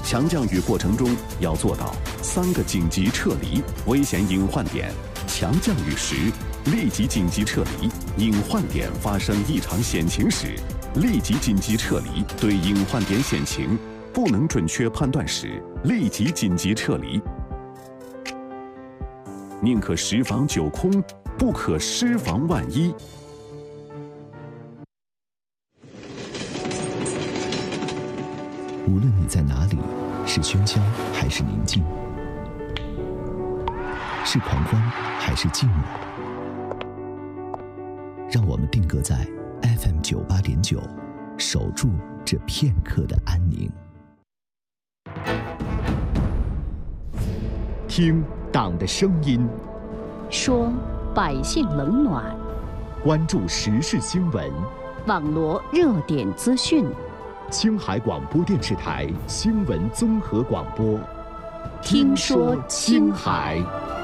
强降雨过程中要做到3个紧急撤离危险隐患点。强降雨时，立即紧急撤离；隐患点发生异常险情时，立即紧急撤离。对隐患点险情不能准确判断时，立即紧急撤离。宁可10防9空，不可失防万一。 无论你在哪里，是喧嚣还是宁静，是狂欢还是静默，让我们定格在 FM 98.9，守住这片刻的安宁。 听党的声音， 说百姓冷暖， 关注时事新闻， 网罗热点资讯。 青海广播电视台新闻综合广播， 听说青海。